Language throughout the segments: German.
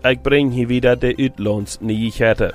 Ik breng hier wieder de uitlandsnyheiten.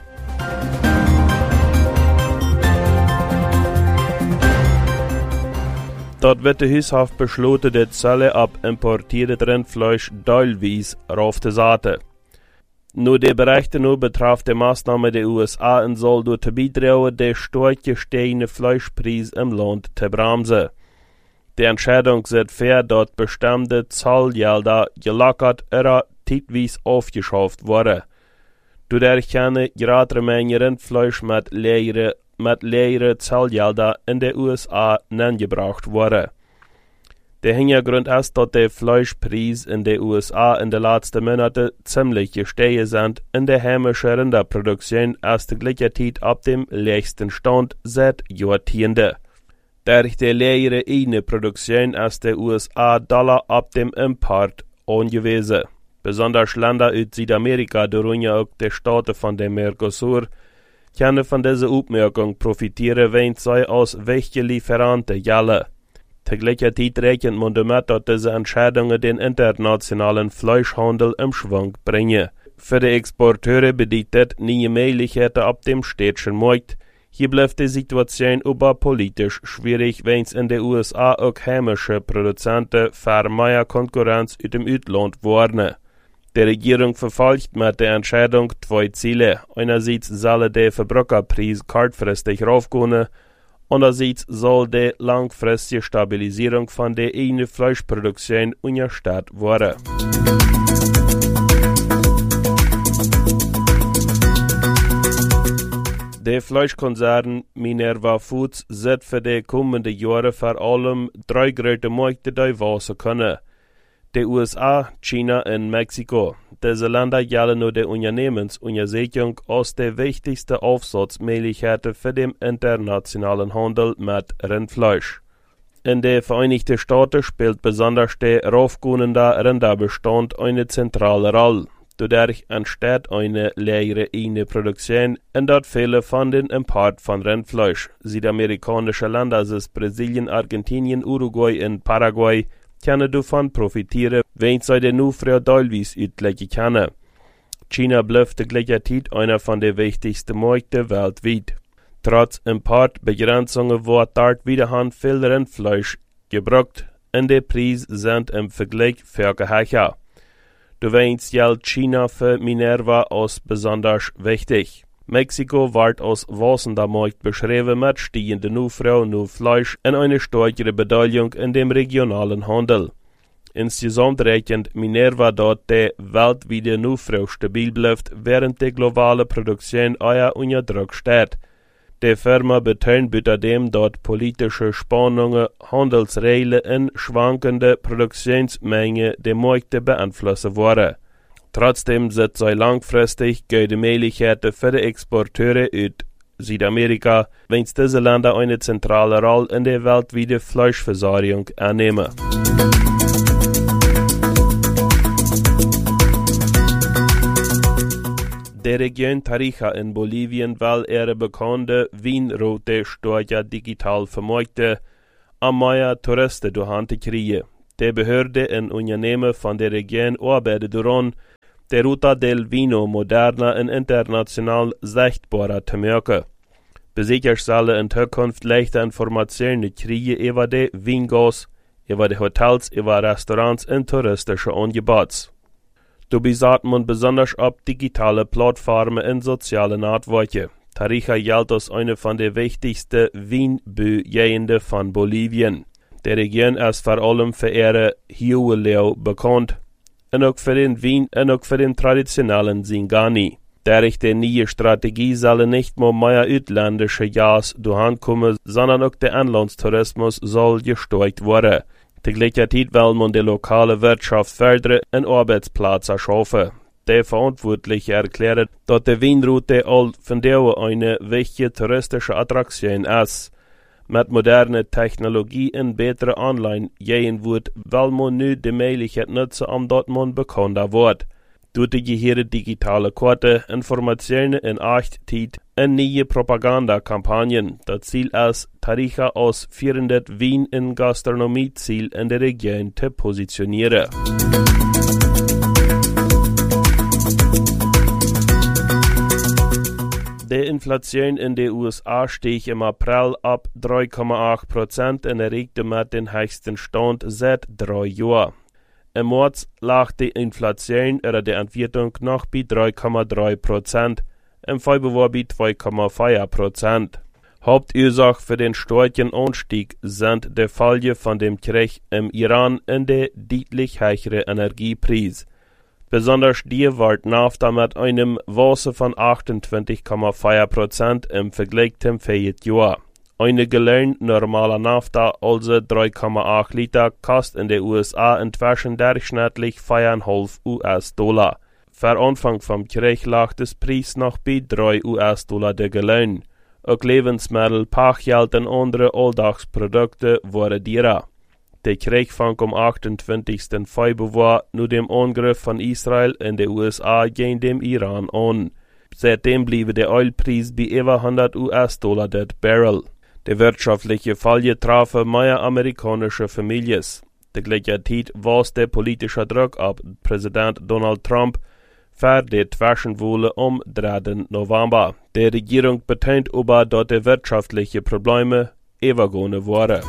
Dat wird de Huishof besloten dat Zölle ab importiertes Rindfleisch teilweise rauf te zaten. Nu de berichten nu betraf de Maßnahme der USA en soll door te bidragen de stark gestiegene Fleischpreis im Land te bremsen. Die Entscheidung sieht vor, dass bestimmte Zollgelder gelockert oder zeitweise aufgeschafft wurden. Dadurch können größere Mengen Rindfleisch mit leeren Zollgelder in den USA angebracht werden. Der Hintergrund ist, dass der Fleischpreis in den USA in den letzten Monaten ziemlich gestiegen sind. In der heimischen Rinderproduktion ist die gleiche Zeit ab dem letzten Stand seit Jahrzehnten. Durch die leere eigene Produktion ist der USA Dollar ab dem Import angewiesen. Besonders Länder aus Südamerika, darunter auch die Staaten von dem Mercosur, können von dieser Aufmerkung profitieren, wenn sie als wichtige Lieferanten gelten. Gleichzeitig rechnet man damit, dass diese Entscheidungen den internationalen Fleischhandel im Schwung bringen. Für die Exporteure bedeutet neue Möglichkeiten ab dem städtischen Markt. Hier bleibt die Situation aber politisch schwierig, wenn es in den USA auch heimische Produzenten für mehr Konkurrenz aus dem Ausland warnen. Die Regierung verfolgt mit der Entscheidung zwei Ziele. Einerseits soll der Verbraucherpreis kurzfristig raufgehen, andererseits soll die langfristige Stabilisierung von der eigenen Fleischproduktion unterstützt werden. Der Fleischkonzern Minerva Foods sieht für die kommenden Jahre vor allem drei große Märkte durchwachsen können. Die USA, China und Mexiko. Diese Länder gelten nur der Unternehmensuntersuchung als die wichtigste Aufsatzmöglichkeit für den internationalen Handel mit Rindfleisch. In den Vereinigten Staaten spielt besonders der raufgehende Rinderbestand eine zentrale Rolle. Dadurch entsteht eine leere eigene Produktion, in der viele von den Import von Rindfleisch. Südamerikanische Länder wie Brasilien, Argentinien, Uruguay und Paraguay können davon profitieren, wenn sie den Nufrau teilweise auslegen können. China bleibt gleichzeitig einer von den wichtigsten Märkten weltweit. Trotz Importbegrenzungen wird dort wiederum viel Rindfleisch gebraucht und die Preise sind im Vergleich viel höher. Deswegen gilt China für Minerva als besonders wichtig. Mexiko wird als wachsender Markt beschrieben mit steigender Nachfrage nach Fleisch und eine stärkere Bedeutung in dem regionalen Handel. Insgesamt rechnet Minerva, dass die weltweite Nachfrage stabil bleibt, während die globale Produktion eher unter Druck steht. Die Firma betont außerdem, dass politische Spannungen, Handelsregeln und schwankende Produktionsmengen die Märkte beeinflussen werden. Trotzdem sind sie langfristig gute Möglichkeiten für die Exporteure aus Südamerika, wenn diese Länder eine zentrale Rolle in der weltweiten Fleischversorgung einnehmen. Die Region Tarija in Bolivien will ihre bekannte Weinroute stärker digital vermarkten, um mehr Touristen durch kriegen. Die Behörde und Unternehmen von der Region arbeiten daran, die Ruta del Vino moderner und international sichtbarer zu machen. Besucher sollen in Zukunft leichte Informationen kriegen über die Weingäste, über die Hotels, über Restaurants und touristische Angebote. Dabei sagt man besonders auf digitale Plattformen und soziale Netzwerke. Tarija gilt als eine von den wichtigsten Weinbau-Gegenden von Bolivien. Die Region ist vor allem für ihre Hueleo bekannt, und auch für den Wein und auch für den traditionellen Singani. Durch die neue Strategie sollen nicht nur mehr ausländische Gäste durchkommen, sondern auch der Inlandstourismus soll gestärkt werden. Gleichzeitig will man die lokale Wirtschaft fördern und Arbeitsplätze schaffen. Der Verantwortliche erklärt, dass die Weinroute all von der eine wichtige touristische Attraktion ist. Mit moderner Technologie und besseren Online gehen wird, weil man nun die Möglichkeit nutzen, dort man bekannter wird. Durch die gehörige digitale Karte, Informationen in Echtzeit und neue Propagandakampagnen. Das Ziel ist, Tarija als führendes Wein- und Gastronomieziel in der Region zu positionieren. Die Inflation in den USA stieg im April ab 3,8% und erreichte mit den höchsten Stand seit 3 Jahren. Im März lag die Inflation oder die Entwertung noch bei 3,3%, im Februar bei 2,4%. Hauptursache für den starken Anstieg sind die Folgen von dem Krieg im Iran und der deutlich höhere Energiepreis. Besonders die wird NAFTA mit einem Wachstum von 28,4% im Vergleich zum Vorjahr. Eine Gallon normaler NAFTA, also 3,8 Liter, kostet in den USA inzwischen durchschnittlich 4,5 US-Dollar. Für Anfang vom Krieg lag das Preis noch bei 3 US-Dollar der Gallon. Auch Lebensmittel, Pachgeld und andere Alldagsprodukte waren teurer. Der Krieg fang am 28. Februar nur dem Angriff von Israel in den USA gegen den Iran an. Seitdem blieb der Ölpreis bei über 100 US-Dollar der Barrel. Die wirtschaftliche Folge traf mehr amerikanische Familien. Der gleiche Zeit war der politische Druck auf Präsident Donald Trump für die Zwischenwahlen am 3. November. Die Regierung betont aber, dass die wirtschaftlichen Probleme übergehen waren.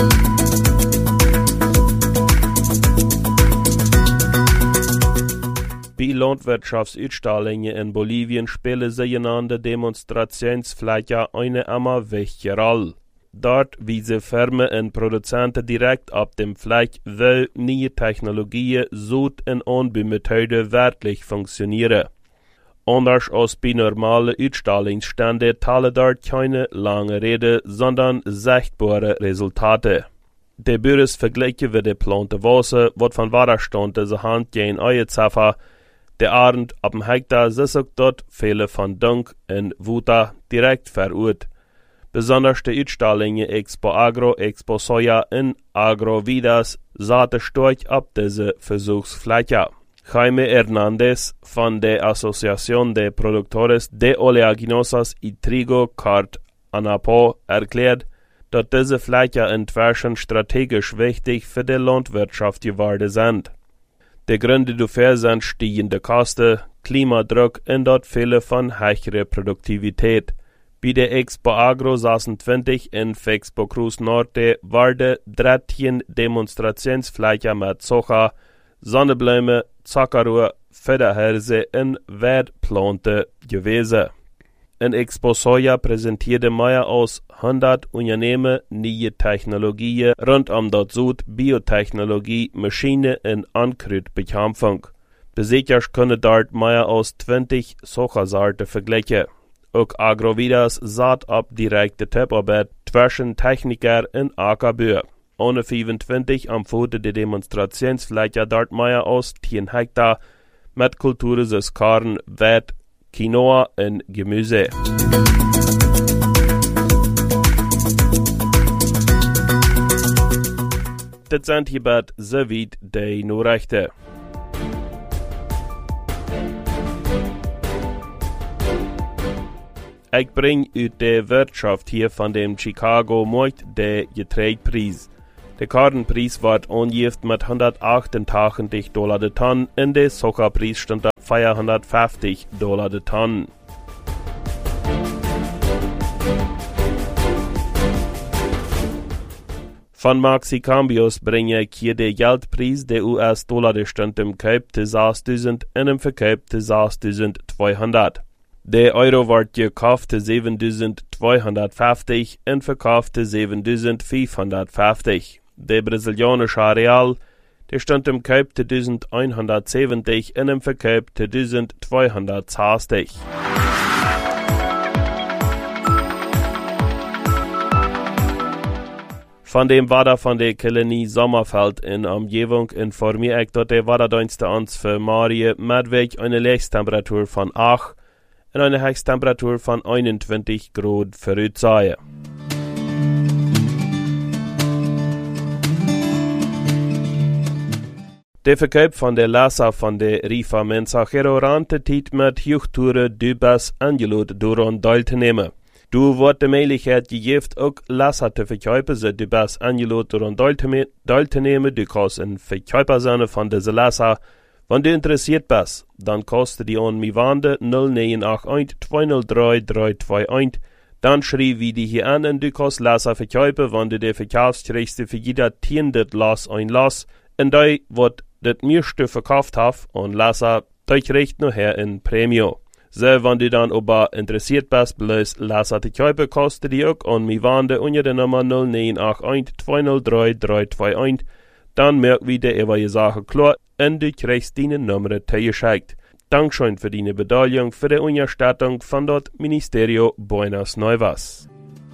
Bei Landwirtschaftsausstellungen in Bolivien spielen sogenannte Demonstrationsflächen eine immer wichtige Rolle. Dort weisen Firmen und Produzenten direkt ab dem Fläch, wie neue Technologien so in Anbaumethoden wirklich funktionieren. Anders als bei normalen Ausstellungsständen teilen dort keine lange Rede, sondern sichtbare Resultate. Die Büros vergleichen wie die geplante Wasser, was von Wasserstand dieser Hand gegen Euzaffer. Der Abend ab dem Hektar ist auch dort viele von Dunk und Wuta direkt verurteilt. Besonders die Ausstellungen Expo Agro, Expo Soja und Agro Vidas sahen stark ab diese Versuchsfläche. Jaime Hernández von der Asociación de Productores de Oleaginosas y Trigo Cart ANAPO erklärt, dass diese Flächen inzwischen strategisch wichtig für die Landwirtschaft geworden sind. Die Gründe dafür sind steigende Kosten, Klimadruck und dort viele von höherer Produktivität. Bei der Expo Agro 26 in Fexpo Cruz Norte waren 13 Demonstrationsflächen mit Soja, Sonnenblumen, Zuckerrohr, Federhälse und Wertplanten gewesen. In Expo Soja präsentierte mehr als 100 Unternehmen neue Technologien rund um das Süd, Biotechnologie, Maschinen und Ankrütbekämpfung. Besichers können dort mehr als 20 Sojasorten vergleichen. Auch Agrovidas saat ab direkte Tipparbeit zwischen Techniker und Ackerbauer. Ohne 25 am Fuße der Demonstrationsfläche dort mehr als 10 Hektar mit Kulturen des Korn, Wett, Quinoa und Gemüse. Das sind hierbei soweit die Nachrichten. Ich bringe aus der Wirtschaft hier von dem Chicago Markt den Getreidepreis. Der Kornpreis wird angegeben mit $188 die Tonne und der Sojapreis stand auf $450 die Tonne. Von Maxicambios bringe ich hier den Geldpreis der US-Dollar, der stand im Kauf zu 6.000 und im Verkauf zu 6.200. Der Euro wird gekauft zu 7.250 und verkauft zu 7.550. Der brasilianische Real, der stand im Kauf zu 1.170 und im Verkauf zu 1.260. Von dem Wetter von der Kolonie Sommerfeld in Umgebung informiere ich, dass der Wetterdienst uns für Marie mit eine Höchsttemperatur von 8 und eine Höchsttemperatur von 21 Grad voraussehen. Der Verkauf von der Lassa von der Rifa Mensajero rantet mit Hochtouren Dübers Angelot daran teilzunehmen. Du wird die Möglichkeit gegeben, auch Lassa zu verkaufen, so Dübers Angelot daran teilzunehmen. Du kannst in Verkäufer sein von dieser Lassa, Wenn du interessiert bist, dann kostet die an mi Wande 0981 203 321. Dann schrieb wie die hier an und du kannst Laser verkaufen, wenn du die Verkaufsrechte für jeder 10 das Las einlass. Und die, wat das meiste verkauft hat, und Laser, die kriegt noch her in Premium. So, wenn du dann aber interessiert bist, bloß Laser zu kaufen, kostet die auch an mi Wande unter der Nummer 0981 203 321. Dann merkt wie der über die Sache klar und du kriegst deine Nummer zugeschickt. Dankeschön für deine Beteiligung für die Unterstützung von das Ministerio Buenas Nuevas.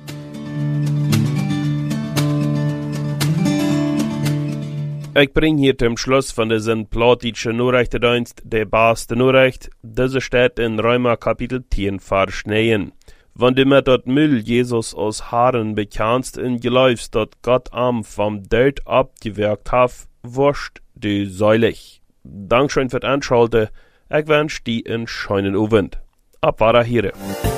Ich bringe hier zum Schluss von diesem plattdeutschen Nachrichtendienst der beste Nachricht. Diese steht in Römer Kapitel 10, Vers 9. Wenn du mit dat Müll Jesus aus Haaren bekennst und glaubst, dat Gott am vom Tod abgewirkt hat, wirst du seilig. Dankeschön für das Anschalten. Ich wünsche dir einen schönen Abend. Ab hier.